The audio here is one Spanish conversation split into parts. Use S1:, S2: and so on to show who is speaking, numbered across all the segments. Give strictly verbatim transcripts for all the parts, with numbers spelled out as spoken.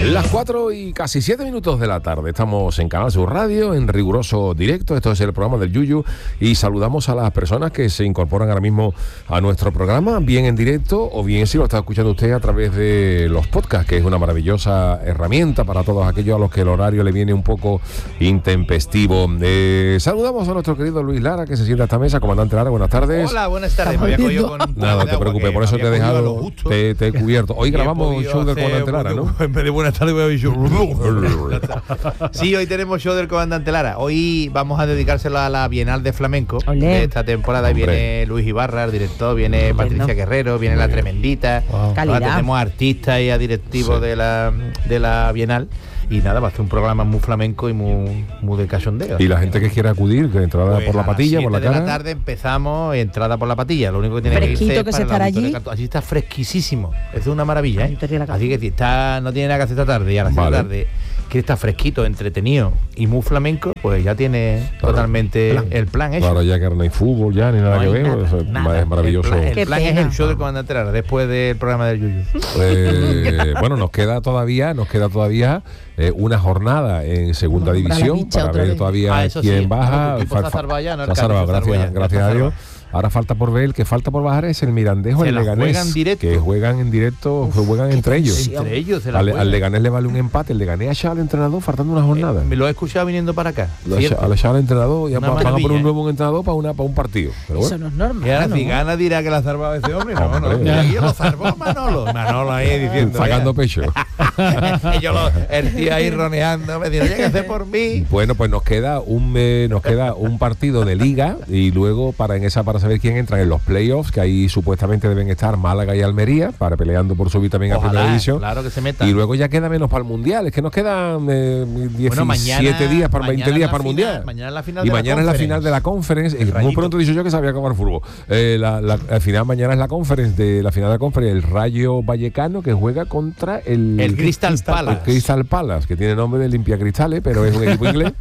S1: Las cuatro y casi siete minutos de la tarde. Estamos en Canal Sur Radio, en riguroso directo. Esto es el programa del Yuyu. Y saludamos a las personas que se incorporan ahora mismo a nuestro programa, bien en directo o bien si lo está escuchando usted a través de los podcasts, que es una maravillosa herramienta para todos aquellos a los que el horario le viene un poco intempestivo. Eh, saludamos a nuestro querido Luis Lara, que se sienta a esta mesa. Comandante Lara, buenas tardes.
S2: Hola, buenas tardes. Me había cogido con
S1: Nada, no te preocupes, por eso te he dejado, te, te he cubierto. Hoy grabamos un show del Comandante Lara, ¿no?
S2: En vez de buenas tardes voy a ver show. Sí, hoy tenemos show del Comandante Lara. Hoy vamos a dedicárselo a la Bienal de Flamenco. Olé. De esta temporada. Hombre. Viene Luis Ibarra, el director, viene Hombre, Patricia no. Guerrero, viene La Tremendita. Wow. Tenemos artistas y a directivos sí. de la de la Bienal. Y nada, va a ser un programa muy flamenco y muy, muy de cachondeo.
S1: Y la gente que quiera acudir, que entrada pues por la patilla, por la cara.
S2: A las siete de la tarde empezamos, entrada por la patilla. Lo único que tiene
S3: Fresquito
S2: que irse
S3: que
S2: es
S3: se
S2: para
S3: estará allí.
S2: Así está fresquísimo. Es una maravilla, ¿eh? Así que si está, no tiene nada que hacer esta tarde y a las siete vale. de la tarde que está fresquito, entretenido y muy flamenco, pues ya tiene claro. totalmente plan. el plan hecho.
S1: Claro, ya que no hay fútbol, ya ni nada no que ver, nada, eso nada. Es maravilloso.
S2: El plan, el plan es el show del Comandante Lara, después del programa del Yuyu.
S1: Eh, bueno, nos queda todavía, nos queda todavía eh, una jornada en segunda bueno, división para, para ver todavía ah, quién sí. baja.
S2: Claro, fa, fa, salva ya, no
S1: se ha salvado, gracias, gracias a Dios. Ahora falta por ver, el que falta por bajar es el Mirandejo, el Leganés, que juegan en directo, Uf, juegan entre ellos.
S2: Entre ellos se la
S1: al, al Leganés le vale un empate, el Leganés ha echado al entrenador faltando una jornada.
S2: Eh, me lo he escuchado viniendo para acá.
S1: Al echar al entrenador, ya van a poner un nuevo entrenador para una para un partido. Pero
S3: bueno. Eso no es normal. Y ahora
S2: ¿no? Si gana dirá que la ha salvado ese hombre, no, no. no. Y lo salvó Manolo. Manolo ahí diciendo.
S1: Sacando pecho.
S2: Y yo lo, el tío ahí roneando, me dijo, oye, ¿qué hace por mí?
S1: Bueno, pues nos queda un eh, nos queda un partido de liga y luego para en esa para saber quién entra en los playoffs, que ahí supuestamente deben estar Málaga y Almería para peleando por subir también Ojalá, a primera división.
S2: Claro que se meta.
S1: Y luego ya queda menos para el mundial, es que nos quedan eh, diecisiete bueno, mañana, días para veinte días para el mundial.
S2: Mañana es la final
S1: y
S2: de
S1: mañana
S2: la
S1: es la final de la conference. Eh, muy pronto he dicho yo que sabía acabar fútbol. Eh, la, la, la final mañana es la conference de la final de la conference, el Rayo Vallecano que juega contra el
S2: el Crystal, Crystal Palace.
S1: El Crystal Palace, que tiene nombre de Limpia Cristales, pero es un equipo inglés.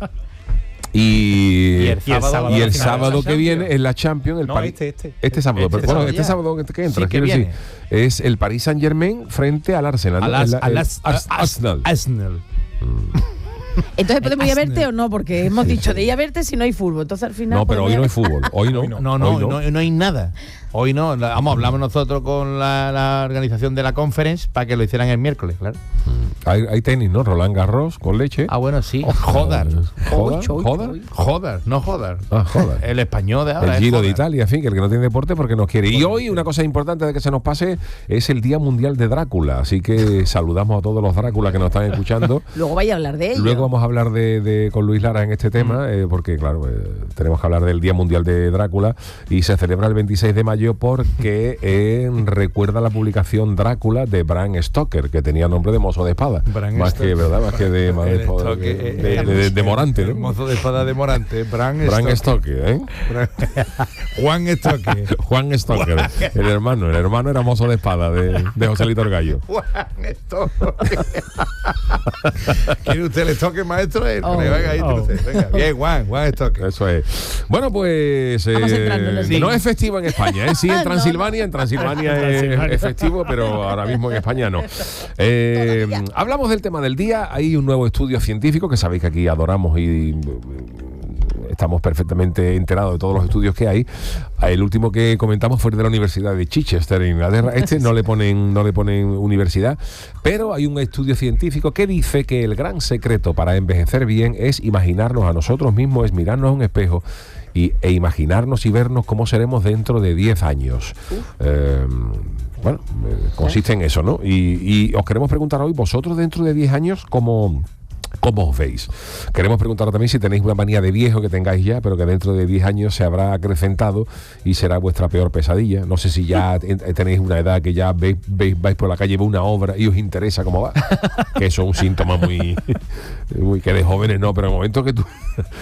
S1: Y,
S2: y el sábado,
S1: y el sábado que viene es la Champions, el
S2: no,
S1: Paris,
S2: este, este,
S1: este sábado,
S2: este
S1: pero bueno,
S2: sábado
S1: este
S2: ya.
S1: sábado que, que entra,
S2: sí, que
S1: decir, es el Paris Saint Germain frente al Arsenal,
S2: al
S1: ¿no?
S2: as,
S1: el,
S2: al
S1: el,
S2: as,
S1: el,
S2: as,
S1: Arsenal.
S2: Arsenal.
S1: Mm.
S3: Entonces podemos ir a verte o no, porque hemos dicho de ir a verte si no hay fútbol. Entonces al final.
S1: No, pero hoy no hay fútbol. Hoy no.
S2: no, no, no, no, no hay nada. Hoy no. Vamos, hablamos nosotros con la, la organización de la conference para que lo hicieran el miércoles, claro.
S1: Hay, hay tenis, ¿no? Roland Garros con leche.
S2: Ah, bueno, sí.
S1: Oh, joder. ¿Joder?
S2: ¿Joder? Joder, no joder.
S1: Ah, joder.
S2: El español de ahora.
S1: El Giro de Italia, en fin, que el que no tiene deporte porque no quiere. Y hoy una cosa importante de que se nos pase es el Día Mundial de Drácula. Así que saludamos a todos los Dráculas que nos están escuchando.
S3: Luego vaya a hablar de ello.
S1: Luego vamos a hablar de, de con Luis Lara en este tema, mm. eh, porque claro, eh, tenemos que hablar del Día Mundial de Drácula y se celebra el veintiséis de mayo porque eh, recuerda la publicación Drácula de Bram Stoker, que tenía nombre de mozo de espada. Bram más Stoker. que, ¿verdad? Más que de, más de, de, de, de, de, de Morante, ¿no?
S2: El mozo de espada de Morante, Bram
S1: Stoker. Stoker, ¿eh?
S2: Juan Stoker.
S1: Juan Stoker, el hermano. El hermano era mozo de espada de, de Joselito el Gallo.
S2: Juan Stoker. ¿Quiere usted el Stoker, maestro? Oh, venga, ahí, oh. venga, bien, Juan, Juan Stoker.
S1: Eso es. Bueno, pues eh, sí. no es festivo en España, ¿eh? Sí en Transilvania, en Transilvania es, es festivo, pero ahora mismo en España no. Eh, hablamos del tema del día. Hay un nuevo estudio científico que sabéis que aquí adoramos y estamos perfectamente enterados de todos los estudios que hay. El último que comentamos fue de la Universidad de Chichester en Inglaterra. Este no le ponen no le ponen universidad, pero hay un estudio científico que dice que el gran secreto para envejecer bien es imaginarnos a nosotros mismos, es mirarnos a un espejo y, e imaginarnos y vernos cómo seremos dentro de diez años. Eh, bueno, eh, consiste en eso, ¿no? Y, y os queremos preguntar hoy, vosotros dentro de diez años, ¿cómo... ¿Cómo os veis? Queremos preguntar también si tenéis una manía de viejo que tengáis ya, pero que dentro de diez años se habrá acrecentado y será vuestra peor pesadilla. No sé si ya tenéis una edad que ya veis, veis, vais por la calle, veis una obra y os interesa cómo va. Que eso es un síntoma muy, muy que de jóvenes no, pero en el momento que tú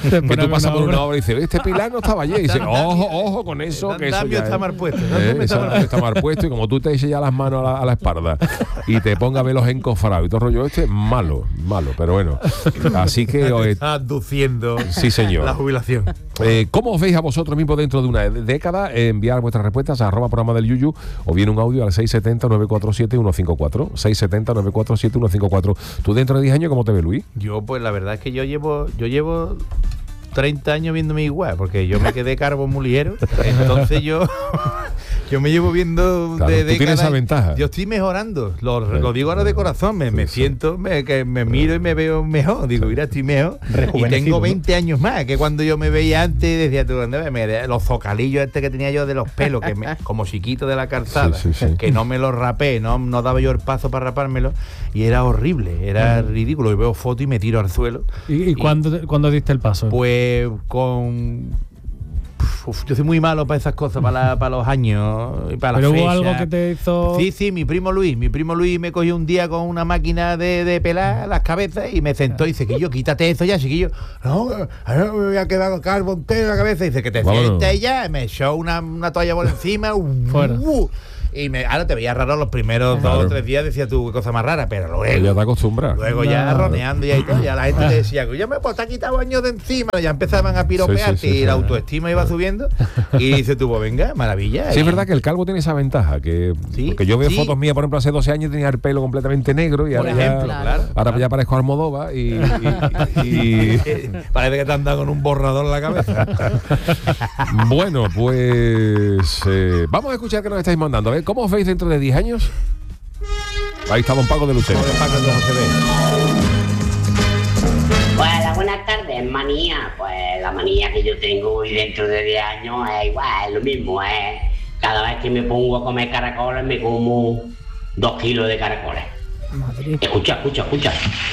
S1: Que tú pasas por una obra y dices, este pilar no estaba allí. Y dices, ojo, ojo con eso. Que eso ya
S2: está
S1: es,
S2: mal puesto.
S1: Eh, está, está mal puesto. Y como tú te eches ya las manos a la, a la espalda y te pongas a ver los encofrados y todo el rollo este, malo, malo. Pero bueno, así que...
S2: Te está aduciendo
S1: sí, señor.
S2: La jubilación.
S1: Eh, ¿Cómo os veis a vosotros mismos dentro de una década? Eh, enviar vuestras respuestas a arroba programa del Yuyu o bien un audio al seis siete cero, nueve cuatro siete, uno cinco cuatro. seis siete cero, nueve cuatro siete, uno cinco cuatro. ¿Tú dentro de diez años cómo te ves, Luis?
S2: Yo, pues la verdad es que yo llevo, yo llevo treinta años viéndome igual, porque yo me quedé carbo muy ligero. Entonces yo... Yo me llevo viendo
S1: claro,
S2: de,
S1: tú
S2: de
S1: tienes esa ventaja.
S2: Yo estoy mejorando, lo, lo digo ahora de corazón, me, me siento, me, que me miro y me veo mejor. Digo, mira, estoy mejor. Y tengo veinte años más que cuando yo me veía antes, decía tú, ¿dónde me, los zocalillos este que tenía yo de los pelos, que me, como chiquito de la calzada, sí, sí, sí. que no me los rapé, no, no daba yo el paso para rapármelo, y era horrible, era mm. ridículo. Y veo fotos y me tiro al suelo.
S4: ¿Y, y, y cuándo, cuándo diste el paso?
S2: Pues con... Uf, yo soy muy malo para esas cosas, para, la, para los años y para
S4: ¿Pero
S2: la
S4: hubo
S2: fecha.
S4: algo que te hizo...?
S2: Sí, sí, mi primo Luis. Mi primo Luis me cogió un día con una máquina de, de pelar las cabezas y me sentó y dice, chiquillo, quítate eso ya, chiquillo. No, ahora me voy a quedar calvo entero en la cabeza. Y dice, que te bueno. sientes ya. Me echó una, una toalla por encima.
S4: Fuera.
S2: Uh, y me, ahora te veía raro los primeros claro. dos o tres días, decía tú, qué cosa más rara, pero luego...
S1: Ya te acostumbras.
S2: Luego no. ya roneando y todo, ya la gente te decía, ya me pues, te ha quitado años de encima, ya empezaban a piropearte sí, sí, sí, y sí, la autoestima iba subiendo y dice tú, pues venga, maravilla.
S1: Sí,
S2: y...
S1: es verdad que el calvo tiene esa ventaja, que
S2: sí,
S1: porque yo veo
S2: sí.
S1: fotos mías, por ejemplo, hace doce años tenía el pelo completamente negro y
S2: por
S1: ahora,
S2: ejemplo,
S1: ya,
S2: claro,
S1: ahora
S2: claro.
S1: ya parezco Almodóvar y... y, y...
S2: Parece que te han dado con un borrador en la cabeza.
S1: Bueno, pues eh, vamos a escuchar qué nos estáis mandando. A ver, ¿cómo os veis dentro de diez años? Ahí está Don Paco de Lucero.
S5: Hola, buenas tardes, manía. Pues la manía que yo tengo y dentro de diez años es igual, es lo mismo. Es cada vez que me pongo a comer caracoles me como dos kilos de caracoles. Madre. Escucha, escucha, escucha.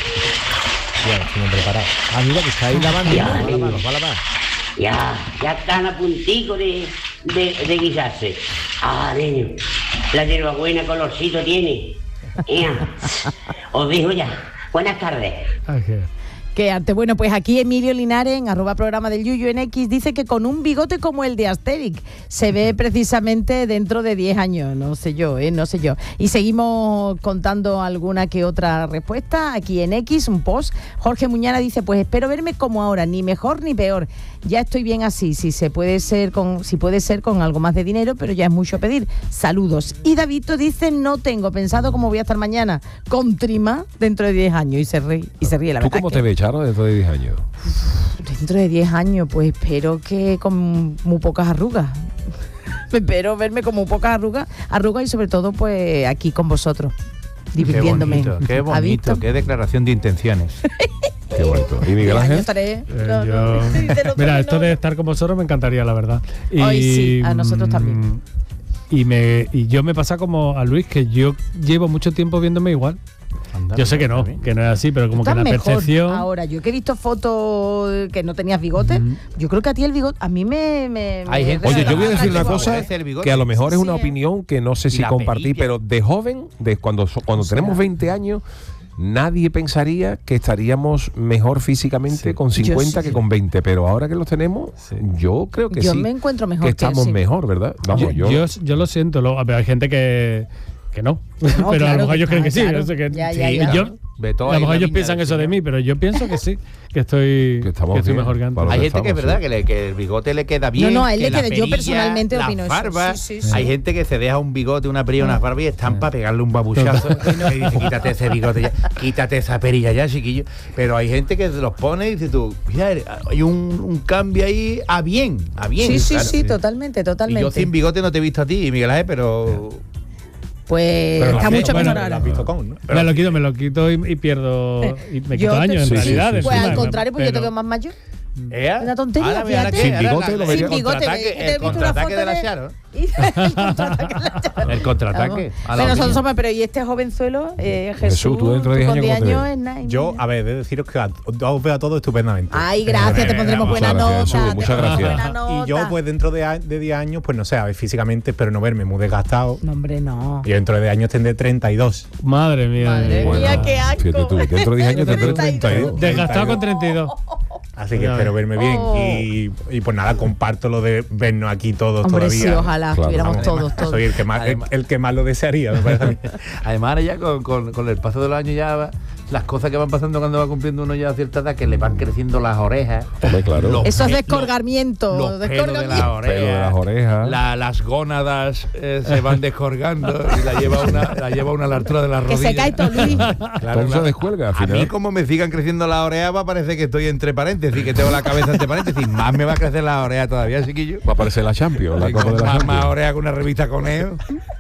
S2: Ya, estoy preparado. Ah, mira que está ahí lavando.
S5: Ya,
S2: va a lavar, va a lavar.
S5: Ya, ya están a puntico de, de, de guisarse. Ah, niño, la hierbabuena colorcito tiene. Ya. Os digo ya. Buenas tardes.
S4: Okay.
S3: Qué arte. Bueno, pues aquí Emilio Linares, en arroba programa del Yuyu en X, dice que con un bigote como el de Asterix se ve precisamente dentro de diez años. No sé yo, ¿eh? No sé yo. Y seguimos contando alguna que otra respuesta. Aquí en X, un post. Jorge Muñana dice, pues espero verme como ahora, ni mejor ni peor. Ya estoy bien así. Si se puede ser con, si puede ser con algo más de dinero, pero ya es mucho pedir. Saludos. Y Davidito dice, no tengo pensado cómo voy a estar mañana con Trima dentro de diez años. Y se ríe, y se ríe la
S1: ¿Tú
S3: verdad.
S1: cómo
S3: que...
S1: te ves, Charo, dentro de diez años?
S3: Dentro de diez años, pues espero que con muy pocas arrugas. Espero verme con muy pocas arrugas, arrugas y sobre todo pues aquí con vosotros, divirtiéndome.
S2: Qué bonito, qué, bonito, qué declaración de intenciones.
S1: Qué bonito. ¿Y Miguel Ángel?
S4: Eh, no, yo... no, Mira, esto de estar con vosotros me encantaría, la verdad. Y,
S3: Hoy sí, a nosotros también.
S4: Y, me, y yo me pasa como a Luis, que yo llevo mucho tiempo viéndome igual. Anda, yo sé que no, que no es así, pero como que la percepción...
S3: Ahora, yo que he visto fotos que no tenías bigote, uh-huh. yo creo que a ti el bigote, a mí me... me,
S1: me
S3: gente,
S1: Oye, yo voy a decir una cosa que a lo mejor sí, es una sí, opinión que no sé si compartir, pero de joven, de cuando, cuando o sea, tenemos veinte años, nadie pensaría que estaríamos mejor físicamente sí. con cincuenta sí. que con veinte, pero ahora que los tenemos, sí. yo creo que
S3: yo
S1: sí.
S3: Yo me encuentro mejor
S1: que estamos
S3: que, sí.
S1: mejor, ¿verdad?
S4: Vamos, yo, yo, yo lo siento, lo, hay gente que... que no, no pero claro, a lo mejor ellos creen que sí, claro. no sé, que, ya, ya, sí, ya. Yo, a lo mejor ellos piensan eso de mí, pero yo pienso que sí, que estoy, que que estoy mejor que antes.
S2: Hay gente que es verdad, que, le, que el bigote le queda bien.
S3: No, no, a él le queda,
S2: perilla,
S3: yo personalmente
S2: las
S3: opino
S2: barbas,
S3: eso. Sí, sí, sí.
S2: Hay gente que se deja un bigote, una perilla, unas barbas y están para pegarle un babuchazo. Y dice, quítate ese bigote ya, quítate esa perilla ya, chiquillo. Pero hay gente que se los pone y dice tú, mira, hay un, un cambio ahí a bien, a bien.
S3: Sí, sí, claro. sí, totalmente, totalmente.
S2: Y yo sin bigote no te he visto a ti, Miguel Ángel, pero...
S3: Pues pero está mucho
S4: bueno,
S3: mejor ahora.
S4: Con, ¿no? Me lo quito, me lo quito y, y pierdo y me quito años en sí, realidad.
S3: Sí, sí,
S4: pues
S3: sí. Al contrario, pues pero, yo te veo más mayor.
S2: ¿Eh?
S3: Una tontería,
S2: ahora,
S3: fíjate.
S1: Sin bigote lo vería.
S3: Sin bigote,
S2: el contraataque de la Charo.
S3: El contraataque de la Charo.
S2: El contraataque.
S3: Pero nosotros somos, pero y este jovenzuelo, eh, Jesús,
S1: Jesús, tú dentro de diez años,
S3: años es nada.
S6: Yo, a ver, de deciros que os veo a todos estupendamente.
S3: Ay, gracias, te pondremos buena nota.
S1: Muchas gracias.
S6: Y yo, pues dentro de diez años, pues no sé, a ver, físicamente espero no verme muy desgastado.
S3: No, hombre, no.
S6: Y dentro de diez años tendré treinta y dos.
S4: Madre mía.
S3: Madre mía, qué asco.
S1: Tú, dentro de diez años tendré treinta y dos.
S4: Desgastado con treinta y dos.
S6: Así que espero verme bien. Oh. Y, y pues nada, comparto lo de vernos aquí todos.
S3: Hombre,
S6: todavía.
S3: Sí, ojalá claro. estuviéramos
S6: Además,
S3: todos, todos.
S6: Soy el que más, además, el, el que más lo desearía, me parece a mí.
S2: Además, ahora ya con, con, con el paso de los años ya las cosas que van pasando cuando va cumpliendo uno ya a cierta edad, que le van creciendo las orejas.
S1: Hombre, claro.
S2: Los
S3: Esos descolgamientos.
S2: Los, los pelos de las orejas.
S1: De las orejas.
S2: La, las gónadas eh, se van descolgando y la lleva una, la lleva una a la altura de las rodillas.
S3: Que se cae todo, Luis.
S1: Claro, claro. Se descuelga, al final.
S2: A mí, como me sigan creciendo las orejas, va a parecer que estoy entre paréntesis, que tengo la cabeza entre paréntesis. Más me va a crecer la oreja todavía, chiquillo.
S1: Va a aparecer la Champions. La Copa de la
S2: más,
S1: Champions.
S2: Más oreja que una revista Coneo.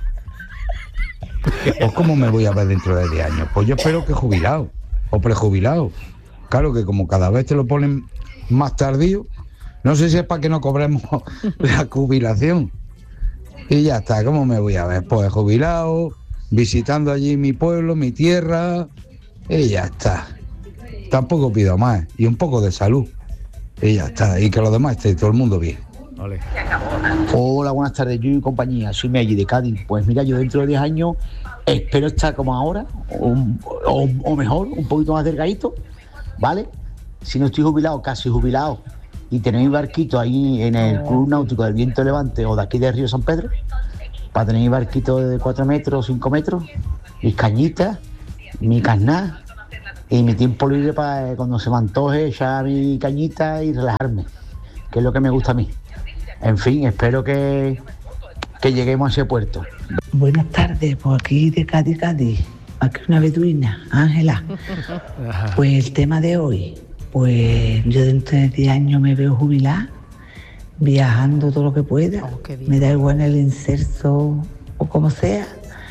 S7: Pues ¿cómo me voy a ver dentro de diez años? Pues yo espero que jubilado o prejubilado. Claro que como cada vez te lo ponen más tardío, no sé si es para que no cobremos la jubilación. Y ya está, ¿cómo me voy a ver? Pues jubilado, visitando allí mi pueblo, mi tierra, y ya está. Tampoco pido más, y un poco de salud, y ya está, y que los demás esté todo el mundo bien.
S2: Vale.
S8: Hola, buenas tardes, yo y compañía, soy Meggy de Cádiz. Pues mira, yo dentro de diez años espero estar como ahora, o, o, o mejor, un poquito más delgadito, ¿vale? Si no estoy jubilado, casi jubilado, y tener mi barquito ahí en el Club Náutico del Viento Levante o de aquí de Río San Pedro, para tener mi barquito de cuatro metros, cinco metros, mis cañitas, mi carná y mi tiempo libre para cuando se me antoje echar mi cañita y relajarme, que es lo que me gusta a mí. En fin, espero que, que lleguemos a ese puerto.
S9: Buenas tardes, por aquí de Cádiz, Cádiz. Aquí una beduina, Ángela. Pues el tema de hoy, pues yo dentro de diez años me veo jubilada, viajando todo lo que pueda. Oh, me da igual el inserso o como sea,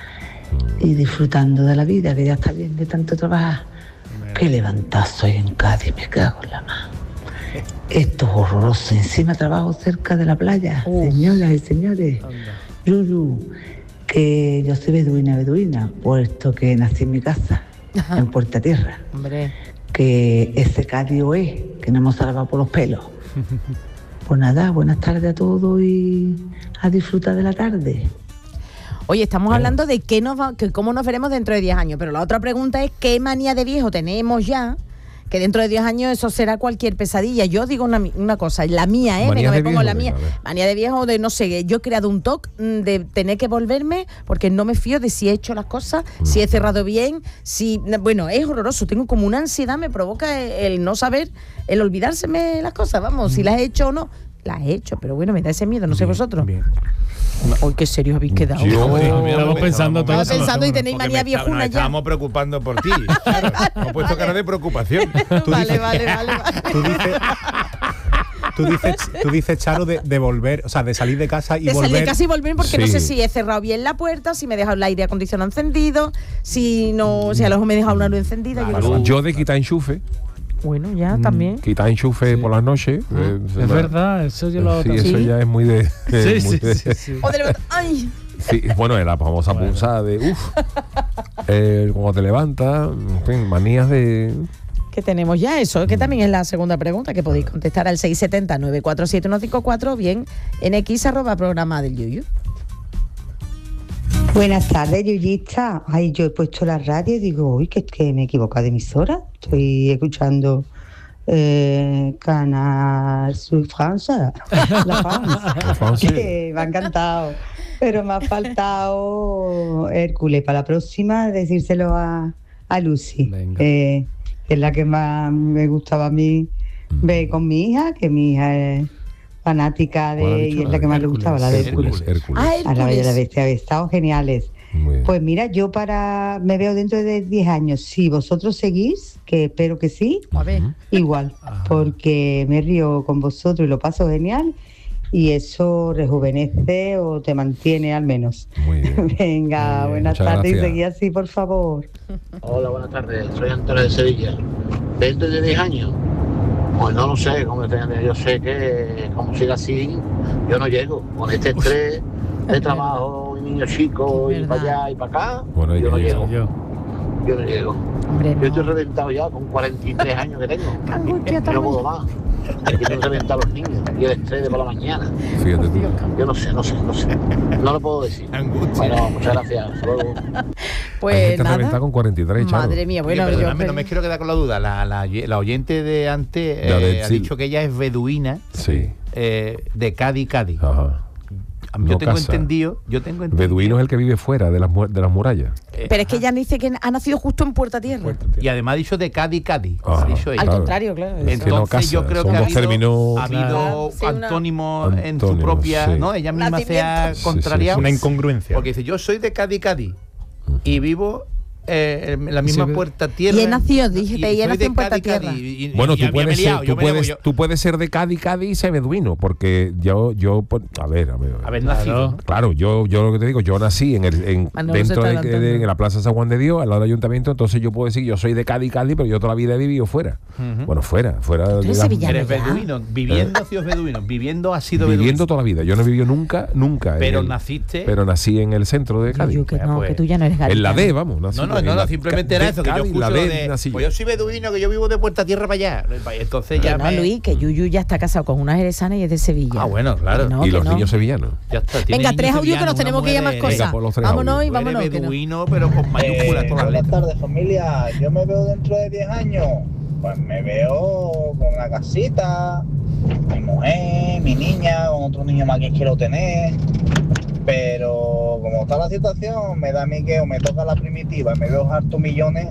S9: y disfrutando de la vida, que ya está bien de tanto trabajar. Qué levantazo hay en Cádiz, me cago en la mano. Esto es horroroso. Encima trabajo cerca de la playa. Uh. Señoras y señores, Yuyu, que yo soy beduina, beduina, puesto que nací en mi casa, ajá, en Puerta Tierra. Hombre. Que ese Cádiz es, que no hemos salvado por los pelos. Pues nada, buenas tardes a todos y a disfrutar de la tarde.
S3: Oye, estamos Bien. hablando de qué nos va, que cómo nos veremos dentro de diez años, pero la otra pregunta es qué manía de viejo tenemos ya, que dentro de diez años eso será cualquier pesadilla. Yo digo una, una cosa, la mía, ¿eh? Venga, me pongo la mía. Manía de viejo de, no sé, yo he creado un toque de tener que volverme porque no me fío de si he hecho las cosas, mm. si he cerrado bien, si... Bueno, es horroroso, tengo como una ansiedad, me provoca el, el no saber, el olvidárseme las cosas, vamos, mm. si las he hecho o no. Las he hecho, pero bueno, me da ese miedo, no bien, sé vosotros. Bien. Uy, qué serios habéis quedado.
S4: Yo, oh, estamos pensando todo
S3: eso. pensando y tenéis manía viejuna ya.
S2: Estábamos preocupando por ti. Claro, hemos puesto cara de preocupación.
S3: Tú vale, dices, vale, vale, vale.
S6: Tú dices, tú dices, tú dices Charo, de, de volver, o sea, de salir de casa y
S3: de
S6: volver.
S3: De salir de casa y volver porque sí. no sé si he cerrado bien la puerta, si me he dejado el aire acondicionado encendido, si no, si a lo mejor me he dejado una luz encendida.
S1: Vale. Yo, yo de quitar enchufe.
S3: Bueno, ya mm, también.
S1: Quitar enchufe sí. por las noches.
S4: Ah, eh, es la, verdad, eso yo lo
S1: Sí,
S4: ¿Sí?
S1: eso ya es muy de.
S4: Sí,
S1: muy
S4: sí,
S1: de,
S4: sí, sí.
S3: O de ¡ay!
S1: Sí, bueno, es la famosa bueno. punzada de uff. Eh, cuando te levantas, en fin, manías de.
S3: Que tenemos ya eso, que también es la segunda pregunta que podéis contestar al seis siete cero, nueve cuatro siete, uno cinco cuatro, bien en X arroba programa del Yuyu.
S9: Buenas tardes, Yuyista. Ay, yo he puesto la radio y digo, uy, que, que me he equivocado de emisora. Estoy escuchando eh, Canal Sur Francia, la France, que me ha encantado. Pero me ha faltado Hércules para la próxima, decírselo a, a Lucy, eh, que es la que más me gustaba a mí ver con mi hija, que mi hija es fanática de, y es la que más Hércules, le gustaba, la de Hércules. Hércules, Hércules. Ah, Hércules. A la Bella y la Bestia, habéis estado geniales. Pues mira, yo para me veo dentro de diez años, si vosotros seguís, que espero que sí, a ver. igual, porque me río con vosotros y lo paso genial, y eso rejuvenece o te mantiene al menos. Muy bien. Venga, muy bien, buenas tardes gracias. Y seguí así, por favor.
S10: Hola, buenas tardes, soy Antonio de Sevilla. ¿Dentro de diez años? Pues no lo sé, como yo sé que como siga así, yo no llego. Con este estrés de trabajo, y niños chicos, y para allá y para acá, bueno, yo no llego. Yo. yo no llego. Hombre, no. Yo estoy reventado ya con cuarenta y tres años que tengo. No puedo más. Aquí no reventar a los niños, y el estrés de por la mañana.
S1: Fíjate tú.
S10: Yo no sé, no sé, no sé. No lo puedo decir. Bueno, muchas gracias. Hasta luego.
S3: Pues nada.
S1: Con cuarenta y tres, Charo.
S3: Madre mía, bueno,
S2: Oye,
S3: yo
S2: no, me, no me quiero quedar con la duda. La, la, la oyente de antes eh, ha dicho que ella es beduina,
S1: sí.
S2: eh, de Cádiz, Cádiz.
S1: Ajá.
S2: Yo
S1: No
S2: tengo
S1: casa.
S2: entendido, yo tengo entendido.
S1: Beduino es el que vive fuera de las, mu- de las murallas.
S2: Eh,
S3: Pero es que ella dice que ha nacido justo en Puerta Tierra.
S2: y además ha dicho de Cádiz, Cádiz.
S1: Ajá,
S2: Ha dicho ella.
S3: Al
S1: claro.
S3: contrario, claro.
S1: Es que
S2: Entonces
S1: no casa,
S2: yo creo
S1: son
S2: que ha
S1: dos
S2: habido,
S1: términos-
S2: ha habido
S3: Claro. Sí, una-
S2: antónimos en su
S1: Antónimos,
S2: propia,
S1: sí.
S2: ¿no? Ella misma se ha
S3: Nacimiento.
S1: Sí,
S2: contrariado.
S1: sí,
S6: Una incongruencia.
S2: Porque dice, yo soy de Cádiz, Cádiz. Y vivo eh, en la misma
S1: Sí,
S2: Puerta Tierra.
S3: Y he nacido, dijiste, y he
S2: soy
S3: nacido
S2: de
S3: en Puerta
S2: Cádiz,
S3: Tierra.
S2: Cádiz, y- y-
S1: Bueno,
S2: y
S1: tú
S2: ya me he
S1: puedes, ser,
S2: liado,
S1: tú,
S2: yo me liado,
S1: puedes,
S2: yo-
S1: tú puedes ser de Cádiz, Cádiz y ser beduino, porque yo, yo, por- a ver, a ver.
S2: Haber nacido, ¿no?
S1: Claro, yo, yo lo que te digo, yo nací en el, en,
S3: Manolo se
S1: dentro
S3: está
S1: de,
S3: adelantando.
S1: de- en la Plaza San Juan de Dios, al lado del ayuntamiento, entonces yo puedo decir, yo soy de Cádiz, Cádiz, pero yo toda la vida he vivido fuera.
S2: Ujú.
S1: Bueno, fuera, fuera.
S3: eres
S1: de las-
S3: sevillano.
S2: Eres
S3: ya.
S2: beduino. Viviendo ha sido beduino. Viviendo ha sido
S1: viviendo
S2: beduino.
S1: toda la vida. Yo no he vivido nunca, nunca. en
S2: Pero
S1: el-
S2: naciste.
S1: Pero nací en el centro de Cádiz.
S3: Yo, que no,
S2: Pues,
S3: que tú ya no eres
S1: En la
S3: gaditano.
S1: D, vamos. nací
S2: No, no,
S1: en
S2: no,
S1: la-
S2: no, simplemente era
S1: de
S2: eso, que yo
S1: Cádiz,
S2: escucho
S1: la
S2: lo
S1: D,
S2: de,
S1: nací yo.
S2: pues yo soy beduino, que yo vivo de Puerta Tierra para allá. Entonces ya
S3: Que no,
S2: me...
S3: Luis, que Yuyu ya está casado con una jerezana y es de Sevilla.
S2: Ah, bueno, claro.
S3: Que no,
S1: y
S3: que
S1: los
S3: no.
S1: niños sevillanos.
S2: Ya está. tiene
S3: Venga,
S2: niños
S3: tres audios que
S2: sevillanos,
S3: nos
S2: una
S3: tenemos que ir a más
S2: mujer,
S3: cosas.
S1: Venga, por los tres
S3: Vámonos
S1: audios.
S3: y
S2: Tú eres
S3: vámonos. que no.
S2: beduino, pero con mayúsculas todas las
S11: Buenas
S2: letras.
S11: tardes, familia. Yo me veo dentro de diez años. Pues me veo con una casita, mi mujer, mi niña, con otro niño más que quiero tener. Pero como está la situación, me da a mí que o me toca la primitiva, me veo hartos millones,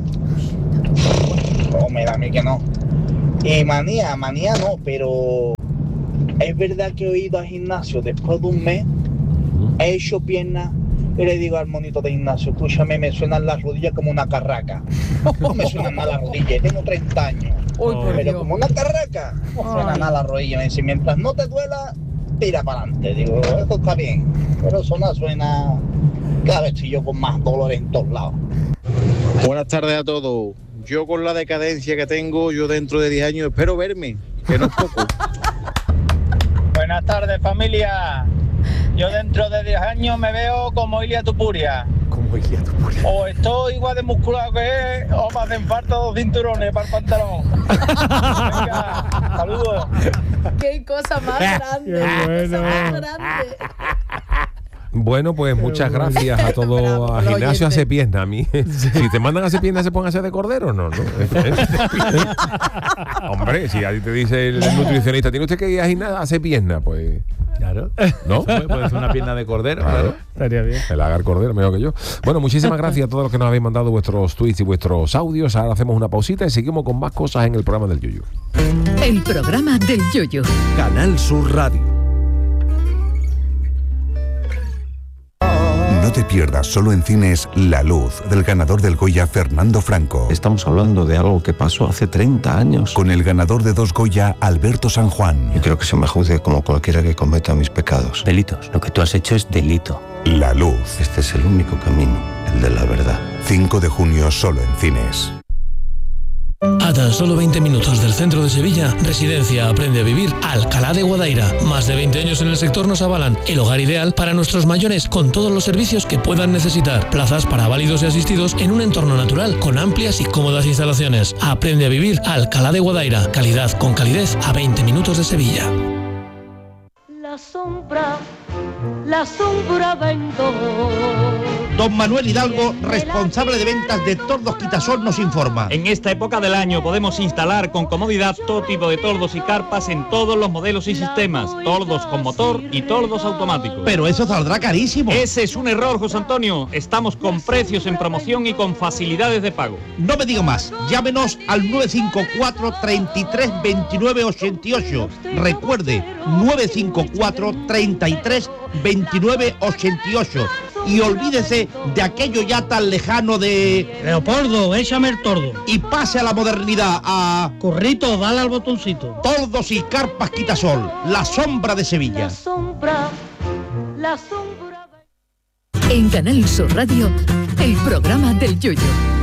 S11: o me da a mí que no. Y manía, manía no, pero es verdad que he ido al gimnasio después de un mes, he hecho piernas y le digo al monito de gimnasio, escúchame, me suenan las rodillas como una carraca. No me suenan nada las rodillas, tengo treinta años.
S3: Uy, por
S11: Pero
S3: Dios.
S11: como una carraca, no suena
S3: Ay.
S11: nada las rodillas. Me dice, mientras no te duela, tira para adelante. Digo, esto está bien. Pero eso no suena, cada vez estoy yo con más dolores en todos lados.
S12: Buenas tardes a todos. Yo con la decadencia que tengo, yo dentro de diez años espero verme, que no es poco.
S11: Buenas tardes, familia. Yo dentro de diez años me veo como Ilia Tupuria.
S2: Como Ilia Tupuria.
S11: O estoy igual de musculado que él, o me hacen falta dos cinturones para el pantalón. Venga, saludos.
S3: Qué cosa más grande. Qué cosa más grande.
S1: Bueno, pues muchas gracias a todos.
S3: Bravo,
S1: A
S3: los
S1: gimnasio hace
S3: oyentes.
S1: pierna. A mí, si te mandan a hacer pierna, ¿se ponen a hacer de cordero? No, no. Hombre, si a ti te dice el nutricionista, ¿tiene usted que ir a gimnasio a hacer pierna? Pues,
S2: Claro.
S1: ¿no?
S2: Puede puede ser una pierna de cordero, claro.
S4: Estaría bien.
S1: El agar cordero, mejor que yo. Bueno, muchísimas gracias a todos los que nos habéis mandado vuestros tweets y vuestros audios. Ahora hacemos una pausita y seguimos con más cosas en el programa del Yuyu.
S13: El programa del Yoyo.
S14: Canal Sur Radio.
S15: No te pierdas solo en cines La Luz, del ganador del Goya Fernando Franco.
S14: Estamos hablando de algo que pasó hace treinta años.
S15: Con el ganador de dos Goya, Alberto San Juan.
S14: Yo creo que se me juzgue como cualquiera que cometa mis pecados. Delitos. Lo que tú has hecho es delito.
S15: La Luz.
S14: Este es el único camino, el de la verdad.
S15: cinco de junio solo en cines.
S16: A tan solo veinte minutos del centro de Sevilla, Residencia Aprende a Vivir Alcalá de Guadaira. Más de veinte años en el sector nos avalan. El hogar ideal para nuestros mayores con todos los servicios que puedan necesitar. Plazas para válidos y asistidos en un entorno natural con amplias y cómodas instalaciones. Aprende a Vivir Alcalá de Guadaira. Calidad con calidez a veinte minutos de Sevilla.
S17: La sombra, la sombra vendo.
S18: Don Manuel Hidalgo, responsable de ventas de Tordos Quitasol, nos informa.
S19: En esta época del año podemos instalar con comodidad todo tipo de tordos y carpas en todos los modelos y sistemas, tordos con motor y tordos automáticos.
S18: Pero eso saldrá carísimo.
S19: Ese es un error, José Antonio. Estamos con precios en promoción y con facilidades de pago.
S18: No me digo más, llámenos al nueve cinco cuatro, treinta y tres, veintinueve, ochenta y ocho. Recuerde, nueve cinco cuatro, treinta y tres, veintinueve, ochenta y ocho. Y olvídese de aquello ya tan lejano de...
S20: Leopoldo, échame el tordo.
S18: Y pase a la modernidad, a...
S20: Corrito, dale al botoncito.
S18: Tordos y carpas Quitasol, la sombra de Sevilla.
S17: La sombra, la sombra.
S13: En Canal Sur Radio, el programa del Yoyo.